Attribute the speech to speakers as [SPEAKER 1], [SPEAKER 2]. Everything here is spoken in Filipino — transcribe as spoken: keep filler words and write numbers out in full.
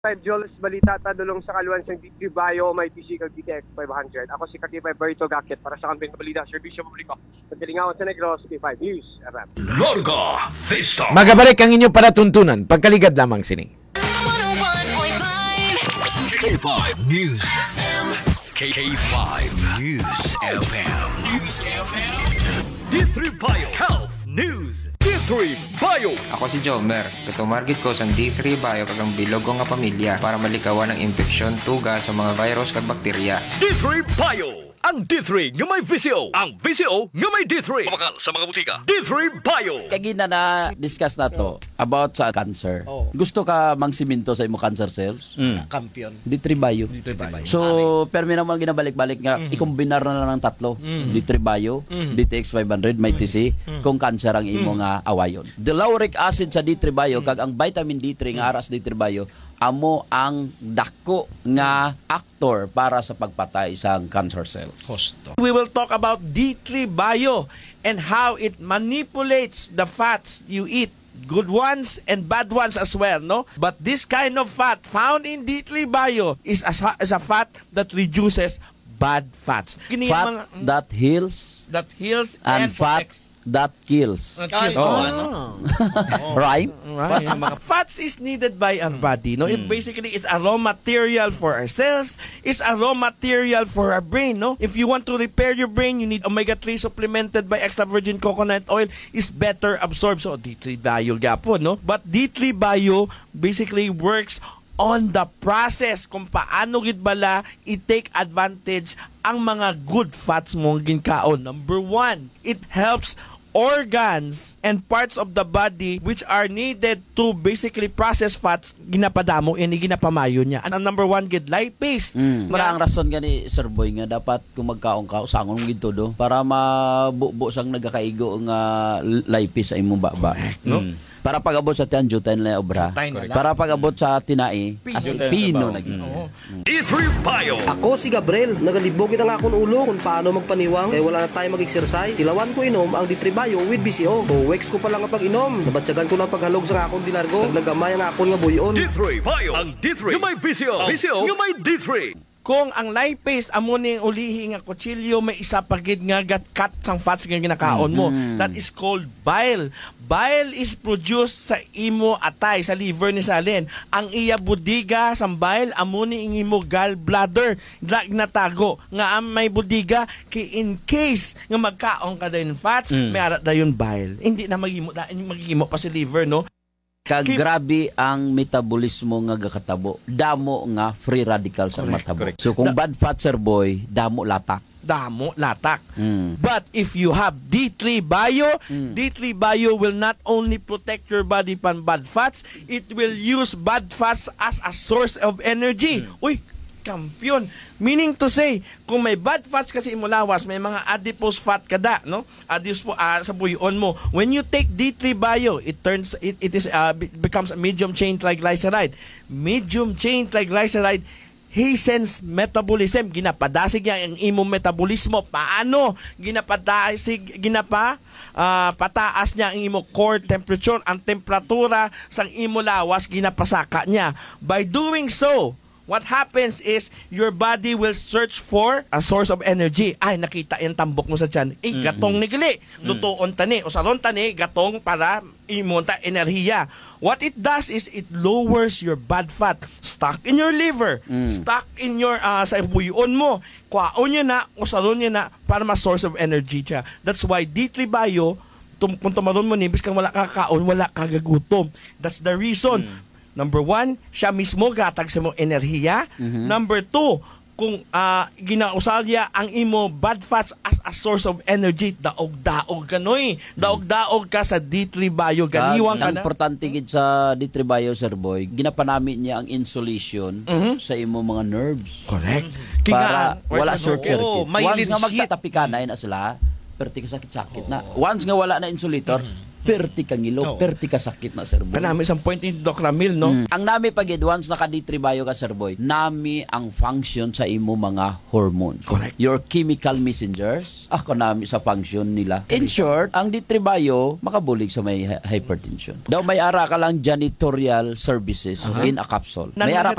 [SPEAKER 1] five Jules balita tadulong sa kaluan sa D three Bio may P C kag D T X five hundred. Ako si Kakipay Berito Gakit para sa kamping balita serbisyo publiko. Nagkalingawan sa Negros P five News F M.
[SPEAKER 2] Larga Vista.
[SPEAKER 3] Magabalik ang inyong panatuntunan pagkaligad lamang sini.
[SPEAKER 2] K five News F M. K five News F M. News F M. D three Bio Health News. D three Bio.
[SPEAKER 4] Ako si Jomer. Katumargit ko sa D three Bio kagang bilog ko nga pamilya para malikawan ang infeksyon, tuga sa mga virus kag bakterya.
[SPEAKER 2] D three Bio. Ang D three nga may V C O. Ang V C O nga may D three. Kumakal sa mga butika. D three Bio.
[SPEAKER 5] Kagina na discuss na to about sa cancer.
[SPEAKER 6] Oh.
[SPEAKER 5] Gusto ka mangsiminto sa imo cancer cells?
[SPEAKER 6] Mm. Kampiyon.
[SPEAKER 5] D three Bio.
[SPEAKER 6] D three Bio.
[SPEAKER 5] So, pero may naman ginabalik-balik nga, mm-hmm. ikombinar na lang ng tatlo. Mm-hmm. D three Bio, mm-hmm. D T X five hundred, may T C, mm-hmm. kung cancer ang imo mm-hmm. nga awayon. The lauric acid sa D three Bio, mm-hmm. kag ang vitamin D three nga aras D three Bio, amo ang dako nga actor para sa pagpatay sa cancer cells.
[SPEAKER 6] Hosto. We will talk about D three Bio and how it manipulates the fats you eat. Good ones and bad ones as well, no? But this kind of fat found in D three Bio is a, is a fat that reduces bad fats.
[SPEAKER 5] Kini fat mga, that heals
[SPEAKER 6] that heals
[SPEAKER 5] and,
[SPEAKER 6] and
[SPEAKER 5] fat
[SPEAKER 6] protects.
[SPEAKER 5] That kills.
[SPEAKER 6] Uh, kills.
[SPEAKER 5] Oh.
[SPEAKER 6] Oh. Ano?
[SPEAKER 5] Oh. Right?
[SPEAKER 6] Right. Fats is needed by our body. No, mm. it basically is a raw material for our cells. It's a raw material for our brain. No, if you want to repair your brain, you need omega three supplemented by extra virgin coconut oil. Is better absorbed. So D three Bio gapon, no. But D three Bio basically works on the process kung paano gid bala i-take advantage ang mga good fats mo ginkaon. Number one, it helps organs and parts of the body which are needed to basically process fats ginapadamo ini ginapamayo niya. Ang number one gid lipase.
[SPEAKER 5] Mm. Mara ang rason gani Sir Boy nga dapat kung magkaon ka usangon gid todo para mabubo sang nagakaigo nga lipase sa imong baba, no? Mm. Para pag-abot sa tiyan, jutain lang obra. Para pag-abot sa tinai, as pino naging.
[SPEAKER 2] D three Bio.
[SPEAKER 7] Ako si Gabriel. Nagalibogin ang akong ulo kung paano magpaniwang. Kaya wala na tayo mag-exercise. Tilawan ko inom ang D three Bio with B C O. So, weeks ko pa lang ang pag-inom. Nabatsagan ko lang paghalog sa akong dinargo. Nagnagamay ang akong nga buyon.
[SPEAKER 2] D three Bio. Ang D three yung may V C O. V C O yung may D three.
[SPEAKER 6] Kung ang lipase amo ning ulihi nga kutsilyo may isa pagid nga gat-cut sang fats nga ginakaon mo. Mm-hmm. That is called bile. Bile is produced sa imo atay sa liver ni salin. Ang iya budiga sang bile amo ni imo gallbladder natago nga ang may budiga kay in case nga magkaon ka dayon fats, mm. may ara dayon bile. Hindi na magimo da magimo pa si liver, no?
[SPEAKER 5] Kag grabe ang metabolismo nga gakatabo. Damo nga free radicals ang matabo. Correct. So kung da- bad fat, Sir Boy, damo latak.
[SPEAKER 6] Damo latak.
[SPEAKER 5] Mm.
[SPEAKER 6] But if you have D three Bio, mm. D three Bio will not only protect your body from bad fats, it will use bad fats as a source of energy. Mm. Uy, kampiyon. Meaning to say, kung may bad fats kasi imo lawas, may mga adipose fat kada, no? Adipose uh, sa buyon mo. When you take D three Bio, it turns it, it is uh, becomes a medium chain triglyceride. Medium chain triglyceride hastens metabolism. Ginapadasig niya ang imong metabolismo. Paano? Ginapadasig, ginapa Uh, pataas niya ang imo core temperature, ang temperatura sang imo lawas ginapasaka niya. By doing so, what happens is your body will search for a source of energy. Ay, nakita yung tambok mo sa tiyan. Eh, mm-hmm. gatong nigili. Lutoon tani. O salon tani, gatong para imunta enerhiya. What it does is it lowers your bad fat stuck in your liver, mm. stuck in your, uh, sa buyon mo. Kwaon niya na, o salon niya na, para ma-source of energy siya. That's why D three Bio, tum- kung tumaron mo nibis kang wala kakaon, wala kagagutom. That's the reason. Mm. Number one, siya mismo gatag sa mo enerhiya. Mm-hmm. Number two, kung uh, ginausalya ang imo bad fats as a source of energy, daog-daog ka noy. Daog-daog ka sa D three Bio. Ganiwang ka na.
[SPEAKER 5] Ang importante gid sa D three Bio, Sir Boy, ginapanami niya ang insulation mm-hmm. sa imo mga nerves.
[SPEAKER 6] Correct.
[SPEAKER 5] Mm-hmm. Para
[SPEAKER 6] Kinga,
[SPEAKER 5] wala short circuit.
[SPEAKER 6] Oh,
[SPEAKER 5] Once nga magtatapikanan na sila, perti ka sakit-sakit oh. na. Once nga wala na insulator, mm-hmm. perti ka ngilo,
[SPEAKER 6] Oo.
[SPEAKER 5] perti ka sakit na Sir Boy.
[SPEAKER 6] Kanami isang point ni Doc Ramil, no?
[SPEAKER 5] Mm. Ang nami pag once naka D three Bio ka Sir Boy, nami ang function sa imo mga hormones.
[SPEAKER 6] Correct.
[SPEAKER 5] Your chemical messengers, ako nami sa function nila. In short, ang D three Bio makabulig sa may hy- hypertension. Daw may ara ka lang janitorial services in a capsule.
[SPEAKER 6] Nan-
[SPEAKER 5] May ara